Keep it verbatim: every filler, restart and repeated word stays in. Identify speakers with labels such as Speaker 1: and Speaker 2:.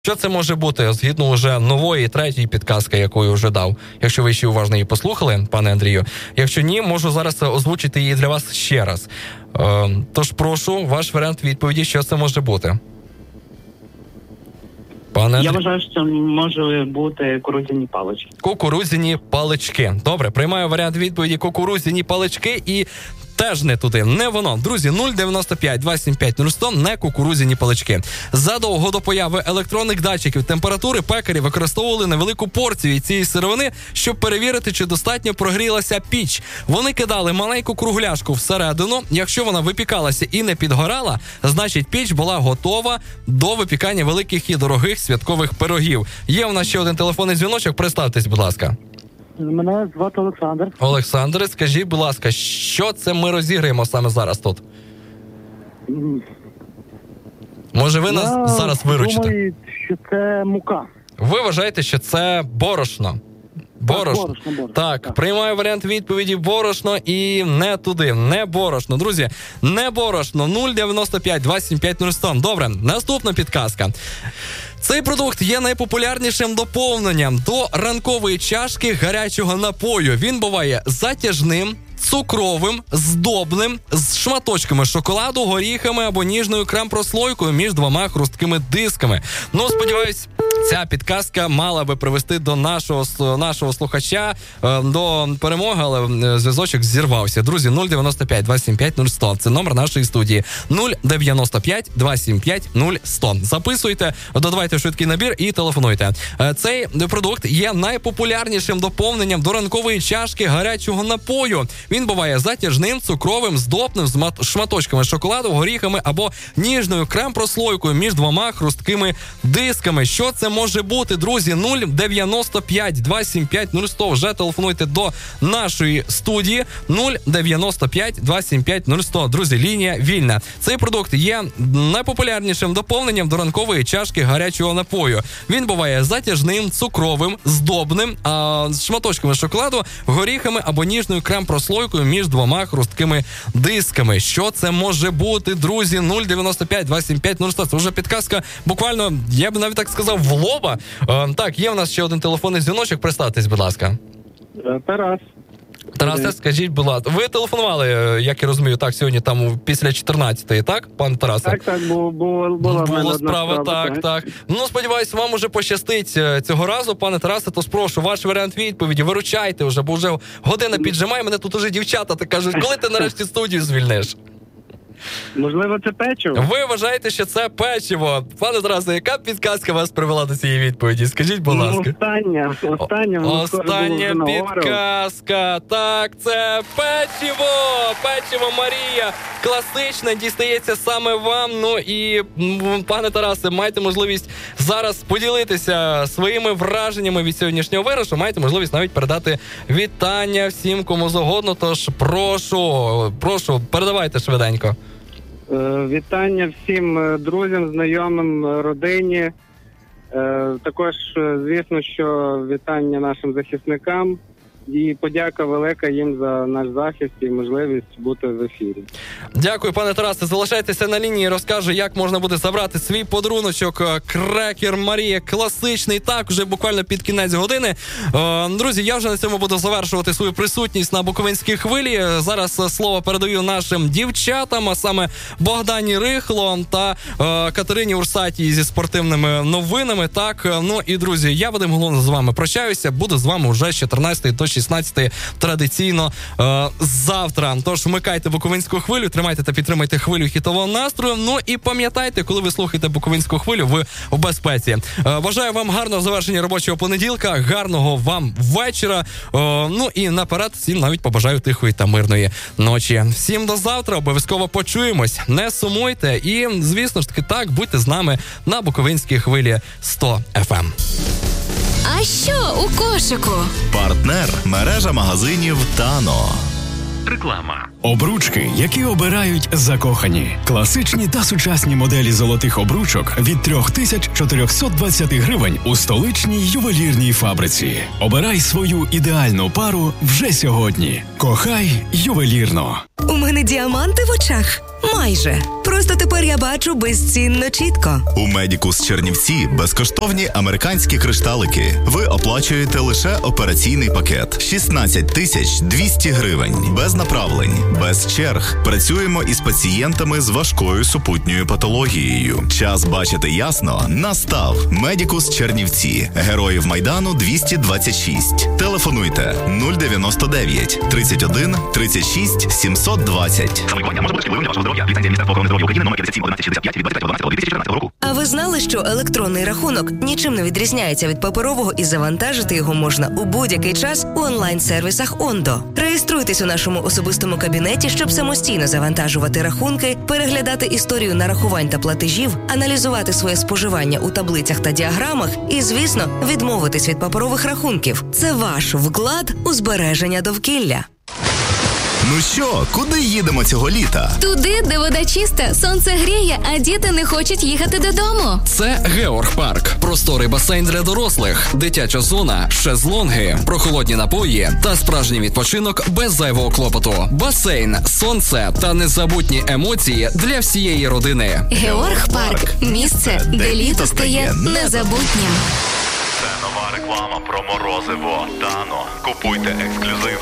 Speaker 1: Що це може бути, згідно вже нової, третьої підказки, яку я вже дав? Якщо ви ще уважно її послухали, пане Андрію. Якщо ні, можу зараз озвучити її для вас ще раз. Е, тож прошу, ваш варіант відповіді, що це може бути. Пане Андрій...
Speaker 2: Я вважаю, що це може бути кукурудзяні палички.
Speaker 1: Кукурудзяні палички. Добре, приймаю варіант відповіді кукурудзяні палички і... Теж не туди, не воно. Друзі, нуль дев'яносто п'ять двадцять сім п'ять нуль сто, не кукурудзяні палички. Задовго до появи електронних датчиків температури пекарі використовували невелику порцію цієї сировини, щоб перевірити, чи достатньо прогрілася піч. Вони кидали маленьку кругляшку всередину. Якщо вона випікалася і не підгорала, значить піч була готова до випікання великих і дорогих святкових пирогів. Є у нас ще один телефонний дзвіночок, представтесь, будь ласка.
Speaker 3: Мене звати Олександр.
Speaker 1: Олександр, скажіть, будь ласка, що це ми розіграємо саме зараз тут? Може, ви нас
Speaker 3: Я
Speaker 1: зараз виручите?
Speaker 3: думаю, що це мука.
Speaker 1: Ви вважаєте, що це борошно? Борошно.
Speaker 3: Так, борошно, борошно.
Speaker 1: Так,
Speaker 3: Так.
Speaker 1: приймаю варіант відповіді борошно і не туди, не борошно. Друзі, не борошно, нуль дев'яносто п'ять двадцять сім п'ять нуль сто. Добре, наступна підказка. Цей продукт є найпопулярнішим доповненням до ранкової чашки гарячого напою. Він буває затяжним, цукровим, здобним, з шматочками шоколаду, горіхами або ніжною крем-прослойкою між двома хрусткими дисками. Ну, сподіваюсь, ця підказка мала би привести до нашого, нашого слухача е, до перемоги, але зв'язочок зірвався. Друзі, нуль дев'яносто п'ять двадцять сім п'ять нуль сто. Це номер нашої студії. нуль дев'яносто п'ять двадцять сім п'ять нуль сто. Записуйте, додавайте швидкий набір і телефонуйте. Е, цей продукт є найпопулярнішим доповненням до ранкової чашки гарячого напою. Він буває затяжним, цукровим, здобним, з шматочками шоколаду, горіхами або ніжною крем-прослойкою між двома хрусткими дисками. Що це може бути, друзі? нуль дев'яносто п'ять двадцять сім п'ять нуль сто. Вже телефонуйте до нашої студії. нуль дев'яносто п'ять двадцять сім п'ять нуль сто. Друзі, лінія вільна. Цей продукт є найпопулярнішим доповненням до ранкової чашки гарячого напою. Він буває затяжним, цукровим, здобним, а з шматочками шоколаду, горіхами або ніжною крем-прослойкою між двома хрусткими дисками. Що це може бути, друзі? нуль дев'яносто п'ять двадцять сім п'ять нуль сто. Це вже підказка буквально, я б навіть так сказав, в лоба. Е, так, є в нас ще один телефонний дзвіночок. Представтесь, будь ласка.
Speaker 3: Тарас.
Speaker 1: Тарасе, скажіть, будь ласка, ви телефонували, як я розумію, так, сьогодні там після чотирнадцятої, так, пан Тарасе?
Speaker 3: Так, так, було, було, була
Speaker 1: Була справа,
Speaker 3: справа,
Speaker 1: так, так, так. Ну, сподіваюсь, вам уже пощастить цього разу, пане Тарасе, то спрошу, ваш варіант відповіді, виручайте вже, бо вже година піджимає, мене тут уже дівчата так кажуть, коли ти нарешті студію звільниш?
Speaker 3: Можливо, це печиво?
Speaker 1: Ви вважаєте, що це печиво. Пане Тарасе, яка підказка вас привела до цієї відповіді? Скажіть, будь ласка.
Speaker 3: Остання, остання.
Speaker 1: Остання підказка. Так, це печиво. Печиво Марія. Класичне, дістається саме вам. Ну і, пане Тарасе, маєте можливість зараз поділитися своїми враженнями від сьогоднішнього виграшу. Маєте можливість навіть передати вітання всім, кому завгодно. Тож прошу, прошу, передавайте швиденько.
Speaker 3: Вітання всім друзям, знайомим, родині. Також, звісно, що вітання нашим захисникам. І подяка велика їм за наш захист і можливість бути в ефірі. Дякую, пане Тарасе. Залишайтеся на лінії, розкажу, як можна буде забрати свій подаруночок. Крекер Марія, класичний, так, вже буквально під кінець години. Друзі, я вже на цьому буду завершувати свою присутність на Буковинській хвилі. Зараз слово передаю нашим дівчатам, а саме Богдані Рихло та Катерині Урсатій зі спортивними новинами. Так, ну і, друзі, я, Вадим Голон, з вами прощаюся. Буду з вами вже з чотирнадцятої до шістнадцятої традиційно е, завтра. Тож вмикайте Буковинську хвилю, тримайте та підтримайте хвилю хітового настрою. Ну і пам'ятайте, коли ви слухаєте Буковинську хвилю, ви в безпеці. Е, бажаю вам гарного завершення робочого понеділка, гарного вам вечора. Е, ну і наперед всім навіть побажаю тихої та мирної ночі. Всім до завтра, обов'язково почуємось. Не сумуйте і, звісно ж таки, так, будьте з нами на Буковинській хвилі сто еф ем.
Speaker 4: А що у кошику?
Speaker 5: Партнер – мережа магазинів «Тано».
Speaker 6: Реклама.
Speaker 7: Обручки, які обирають закохані. Класичні та сучасні моделі золотих обручок від три тисячі чотириста двадцять гривень у столичній ювелірній фабриці. Обирай свою ідеальну пару вже сьогодні. Кохай ювелірно.
Speaker 8: У мене діаманти в очах.
Speaker 6: Майже. Просто тепер я бачу безцінно чітко.
Speaker 5: У Медікус Чернівці безкоштовні американські кришталики. Ви оплачуєте лише операційний пакет. шістнадцять тисяч двісті гривень. Без направлень, без черг. Працюємо із пацієнтами з важкою супутньою патологією. Час бачити ясно настав. Медікус Чернівці. Героїв Майдану двісті двадцять шість. Телефонуйте нуль дев'яносто дев'ять тридцять один тридцять шість сімсот двадцять.
Speaker 8: Лікування може бути шкідливим для вашого здоров'я. Ліцензія Міністерства охорони здоров'я України номер п'ятдесят сім одинадцять шістдесят п'ять від двадцять третього дві тисячі чотирнадцятого року.
Speaker 6: А ви знали, що електронний рахунок нічим не відрізняється від паперового і завантажити його можна у будь-який час у онлайн-сервісах Ондо. Реєструйтесь у нашому особистому кабінеті, щоб самостійно завантажувати рахунки, переглядати історію нарахувань та платежів, аналізувати своє споживання у таблицях та діаграмах і, звісно, відмовитись від паперових рахунків. Це ваш вклад у збереження довкілля.
Speaker 5: Ну що, куди їдемо цього літа?
Speaker 4: Туди, де вода чиста, сонце гріє, а діти не хочуть їхати додому.
Speaker 1: Це Георг Парк. Просторий басейн для дорослих, дитяча зона, шезлонги, прохолодні напої та справжній відпочинок без зайвого клопоту. Басейн, сонце та незабутні емоції для всієї родини.
Speaker 4: Георг Парк – місце, де літо стає незабутнім.
Speaker 5: Це нова реклама про морозиво Тано. Купуйте ексклюзив